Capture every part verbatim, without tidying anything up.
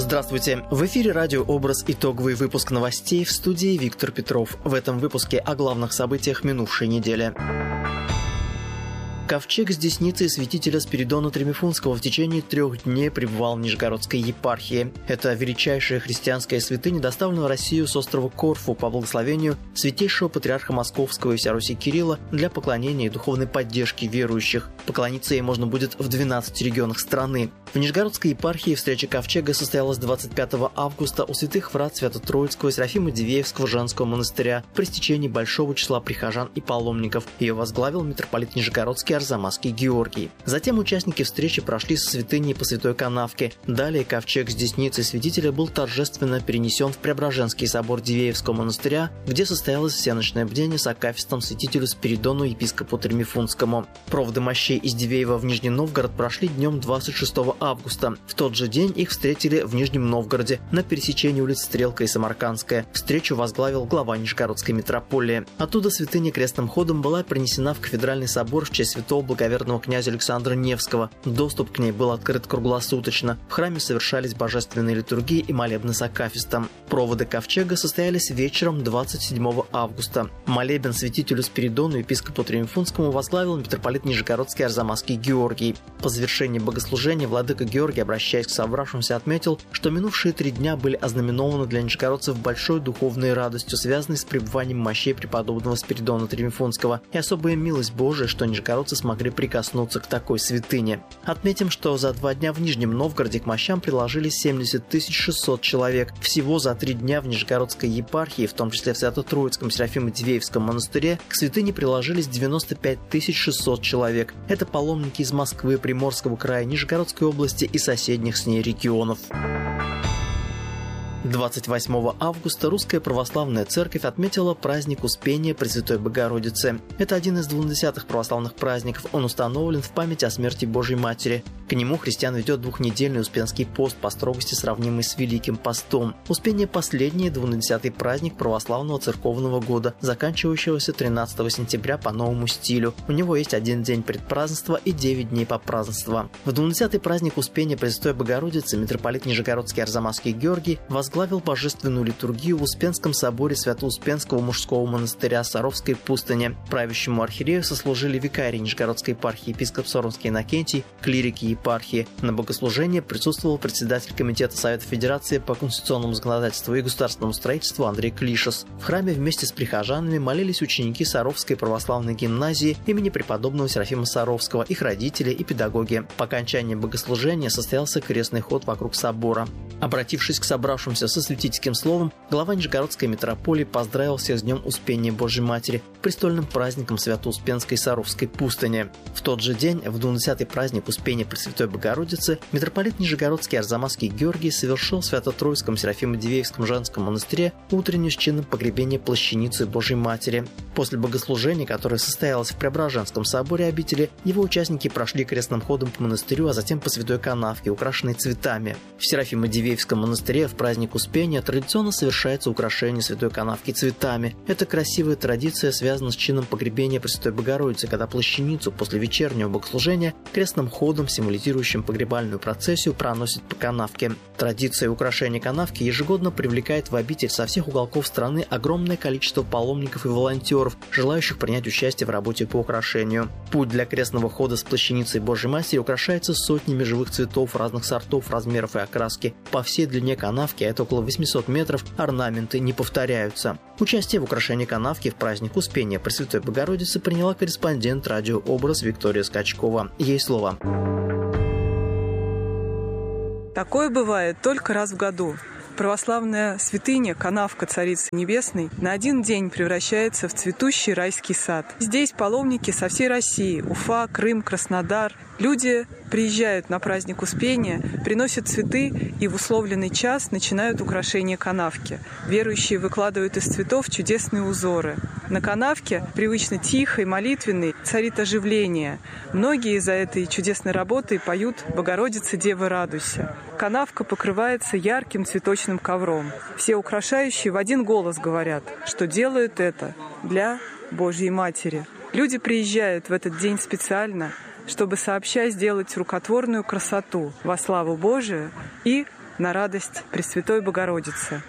Здравствуйте! В эфире радио «Образ», итоговый выпуск новостей, в студии Виктор Петров. В этом выпуске о главных событиях минувшей недели. Ковчег с десницей святителя Спиридона Тремифунского в течение трех дней пребывал в Нижегородской епархии. Это величайшая христианская святыня доставлена в Россию с острова Корфу по благословению святейшего патриарха Московского и вся Руси Кирилла для поклонения и духовной поддержки верующих. Поклониться ей можно будет в двенадцати регионах страны. В Нижегородской епархии встреча Ковчега состоялась двадцать пятого августа у святых врат Свято-Троицкого и Серафимо-Дивеевского женского монастыря при стечении большого числа прихожан и паломников. Ее возглавил митрополит Нижегородский Арзамасский Георгий. Затем участники встречи прошли со святыней по Святой Канавке. Далее ковчег с десницей святителя был торжественно перенесен в Преображенский собор Дивеевского монастыря, где состоялось всеночное бдение с акафистом святителю Спиридону епископу Тремифунскому. Проводы мощей из Дивеева в Нижний Новгород прошли днем двадцать шестого августа. В тот же день их встретили в Нижнем Новгороде на пересечении улиц Стрелка и Самаркандская. Встречу возглавил глава Нижегородской митрополии. Оттуда святыня крестным ходом была принесена в кафедральный собор в честь святого благоверного князя Александра Невского. Доступ к ней был открыт круглосуточно. В храме совершались божественные литургии и молебны с акафистом. Проводы ковчега состоялись вечером двадцать седьмого августа. Молебен святителю Спиридону епископу Тремифунскому возглавил митрополит Нижегородский Арзамасский Георгий. По завершении богослужения владыка Георгий, обращаясь к собравшимся, отметил, что минувшие три дня были ознаменованы для нижегородцев большой духовной радостью, связанной с пребыванием мощей преподобного Спиридона Тремифунского, и особая милость Божия, что нижегородцы смогли прикоснуться к такой святыне. Отметим, что за два дня в Нижнем Новгороде к мощам приложились семьдесят тысяч шестьсот человек. Всего за три дня в Нижегородской епархии, в том числе в Свято-Троицком Серафимо-Дивеевском монастыре, к святыне приложились девяносто пять тысяч шестьсот человек. Это паломники из Москвы, Приморского края, Нижегородской области и соседних с ней регионов. двадцать восьмого августа Русская Православная Церковь отметила праздник Успения Пресвятой Богородицы. Это один из двунадесятых православных праздников. Он установлен в память о смерти Божьей Матери. К нему христиан ведет двухнедельный Успенский пост, по строгости сравнимый с Великим постом. Успение – последний двунадесятый праздник православного церковного года, заканчивающегося тринадцатого сентября по новому стилю. У него есть один день предпразднества и девять дней попразднества. В двунадесятый праздник Успения Пресвятой Богородицы митрополит Нижегородский Арзамасский Георгий возглавил божественную литургию в Успенском соборе Свято-Успенского мужского монастыря Саровской пустыни. Правящему архиерею сослужили викарий Нижегородской епархии епископ Соронский Иннокентий, клирики епархии. На богослужении присутствовал председатель Комитета Совета Федерации по конституционному законодательству и государственному строительству Андрей Клишес. В храме вместе с прихожанами молились ученики Саровской православной гимназии имени преподобного Серафима Саровского, их родители и педагоги. По окончании богослужения состоялся крестный ход вокруг собора. Обратившись к собравшимся со святительским словом, глава Нижегородской митрополии поздравил всех с Днем Успения Божьей Матери, престольным праздником Свято-Успенской Саровской пустыни. В тот же день, в двунадесятый праздник Успения Пресвятой Богородицы, митрополит Нижегородский Арзамасский Георгий совершил в Свято-Троицком Серафимо-Дивеевском женском монастыре утреннюю с чином погребения плащаницы Божьей Матери. После богослужения, которое состоялось в Преображенском соборе обители, его участники прошли крестным ходом по монастырю, а затем по Святой Канавке, украшенной цветами. В Серафимо-Дивеевском монастыре в праздник Успения традиционно совершается украшение Святой Канавки цветами. Эта красивая традиция связана с чином погребения Пресвятой Богородицы, когда плащаницу после вечернего богослужения крестным ходом, символизирующим погребальную процессию, проносят по канавке. Традиция украшения канавки ежегодно привлекает в обитель со всех уголков страны огромное количество паломников и волонтеров, желающих принять участие в работе по украшению. Путь для крестного хода с плащаницей Божьей Матери украшается сотнями живых цветов разных сортов, размеров и окраски. По всей длине канавки, а это около восьмисот метров, орнаменты не повторяются. Участие в украшении канавки в праздник Успения Пресвятой Богородицы приняла корреспондент радио «Образ» Виктория Скачкова. Ей слово. Такое бывает только раз в году. Православная святыня, канавка Царицы Небесной, на один день превращается в цветущий райский сад. Здесь паломники со всей России, Уфа, Крым, Краснодар. Люди приезжают на праздник Успения, приносят цветы и в условленный час начинают украшение канавки. Верующие выкладывают из цветов чудесные узоры. На канавке, привычно тихой, молитвенной, царит оживление. Многие за этой чудесной работой поют «Богородица, Дева, радуйся». Канавка покрывается ярким цветочным ковром. Все украшающие в один голос говорят, что делают это для Божьей Матери. Люди приезжают в этот день специально, чтобы сообща сделать рукотворную красоту во славу Божию и на радость Пресвятой Богородицы.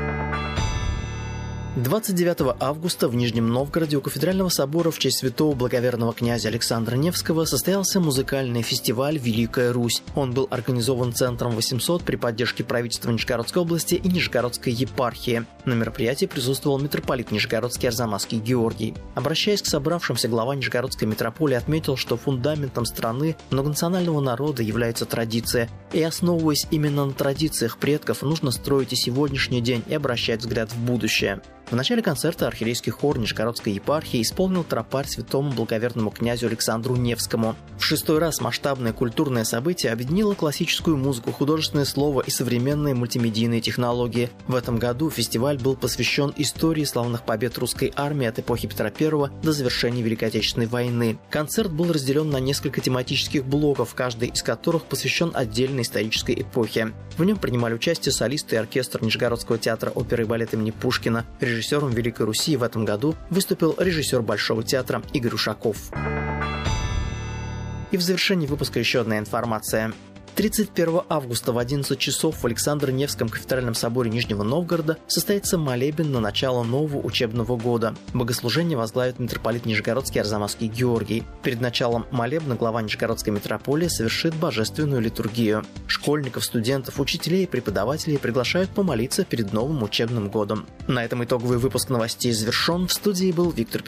двадцать девятого августа в Нижнем Новгороде у Кафедрального собора в честь святого благоверного князя Александра Невского состоялся музыкальный фестиваль «Великая Русь». Он был организован Центром восемьсот при поддержке правительства Нижегородской области и Нижегородской епархии. На мероприятии присутствовал митрополит Нижегородский Арзамасский Георгий. Обращаясь к собравшимся, глава Нижегородской митрополии отметил, что фундаментом страны многонационального народа является традиция. И основываясь именно на традициях предков, нужно строить и сегодняшний день и обращать взгляд в будущее. В начале концерта архиерейский хор Нижегородской епархии исполнил тропарь святому благоверному князю Александру Невскому. В шестой раз масштабное культурное событие объединило классическую музыку, художественное слово и современные мультимедийные технологии. В этом году фестиваль был посвящен истории славных побед русской армии от эпохи Петра Первого до завершения Великой Отечественной войны. Концерт был разделен на несколько тематических блоков, каждый из которых посвящен отдельной исторической эпохе. В нем принимали участие солисты и оркестр Нижегородского театра оперы и балета имени Пушкина. Режиссером Великой Руси в этом году выступил режиссер Большого театра Игорь Ушаков. И в завершении выпуска еще одна информация. тридцать первого августа в одиннадцать часов в Александро-Невском кафедральном соборе Нижнего Новгорода состоится молебен на начало нового учебного года. Богослужение возглавит митрополит Нижегородский Арзамасский Георгий. Перед началом молебна глава Нижегородской митрополии совершит божественную литургию. Школьников, студентов, учителей и преподавателей приглашают помолиться перед новым учебным годом. На этом итоговый выпуск новостей завершен. В студии был Виктор